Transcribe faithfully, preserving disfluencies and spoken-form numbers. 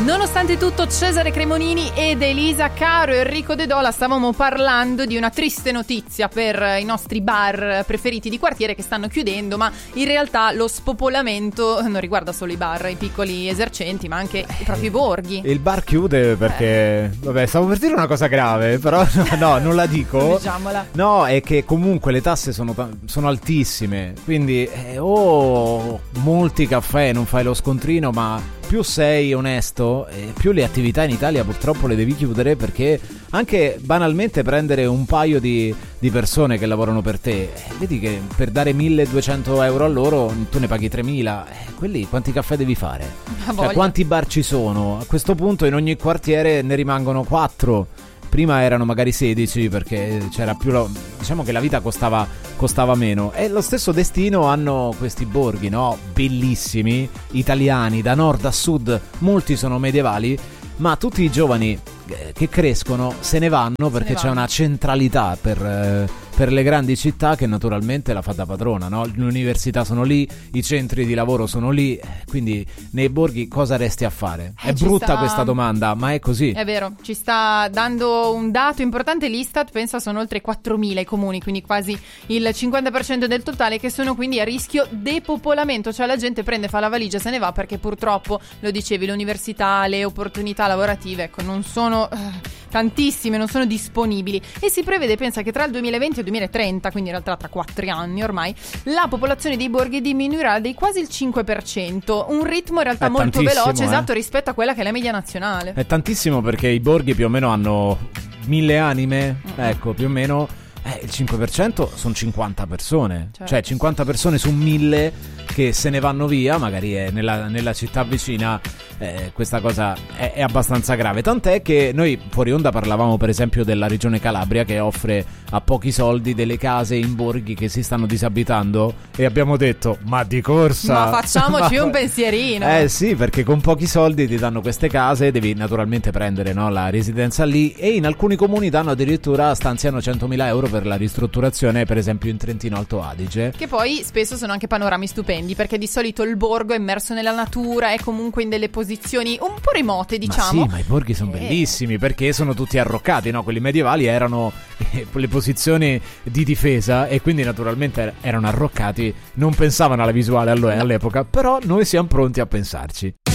Nonostante tutto, Cesare Cremonini ed Elisa Caro e Enrico De Dola stavamo parlando di una triste notizia per i nostri bar preferiti di quartiere che stanno chiudendo, ma in realtà lo spopolamento non riguarda solo i bar, i piccoli esercenti, ma anche i propri borghi. Il bar chiude perché, eh. vabbè, stavo per dire una cosa grave, però no, non la dico. Diciamola. No, è che comunque le tasse sono, sono altissime, quindi eh, oh, molti caffè, non fai lo scontrino, ma più sei onesto, eh, più le attività in Italia purtroppo le devi chiudere, perché anche banalmente prendere un paio di, di persone che lavorano per te, eh, vedi che per dare milleduecento euro a loro tu ne paghi tremila, eh, quelli quanti caffè devi fare? Cioè, quanti bar ci sono? A questo punto in ogni quartiere ne rimangono quattro. Prima erano magari sedici perché c'era più la, diciamo che la vita costava, costava meno. E lo stesso destino hanno questi borghi, no? Bellissimi, italiani, da nord a sud, molti sono medievali, ma tutti i giovani che crescono se ne vanno perché ne c'è vanno. Una centralità per, eh, per le grandi città che naturalmente la fa da padrona, no? Le università sono lì, i centri di lavoro sono lì, quindi nei borghi cosa resti a fare? Eh, è brutta sta... questa domanda, ma è così. È vero, ci sta dando un dato importante l'Istat, pensa sono oltre quattromila i comuni, quindi quasi il cinquanta per cento del totale, che sono quindi a rischio depopolamento, cioè la gente prende, fa la valigia e se ne va perché purtroppo, lo dicevi, l'università, le opportunità lavorative, ecco, non sono tantissime, non sono disponibili, e si prevede, pensa, che tra il duemilaventi e il duemilatrenta, quindi in realtà tra quattro anni ormai, la popolazione dei borghi diminuirà di quasi il cinque per cento, un ritmo in realtà è molto veloce, eh. esatto, rispetto a quella che è la media nazionale. È tantissimo, perché i borghi più o meno hanno mille anime, mm-hmm. ecco, più o meno. Eh, il cinque per cento sono cinquanta persone, certo. Cioè cinquanta persone su mille che se ne vanno via, magari è nella, nella città vicina. Eh, questa cosa è, è abbastanza grave, tant'è che noi fuori onda parlavamo per esempio della regione Calabria, che offre a pochi soldi delle case in borghi che si stanno disabitando, e abbiamo detto ma di corsa, ma facciamoci ma... un pensierino. Eh sì, perché con pochi soldi ti danno queste case, devi naturalmente prendere, no, la residenza lì, e in alcuni comuni danno addirittura, stanziano centomila euro per la ristrutturazione, per esempio in Trentino Alto Adige, che poi spesso sono anche panorami stupendi, perché di solito il borgo è immerso nella natura, è comunque in delle posizioni un po' remote, diciamo. Ma sì, ma i borghi sono eh. bellissimi, perché sono tutti arroccati, no? Quelli medievali erano eh, le posizioni di difesa, e quindi naturalmente erano arroccati, non pensavano alla visuale all'epoca, però noi siamo pronti a pensarci.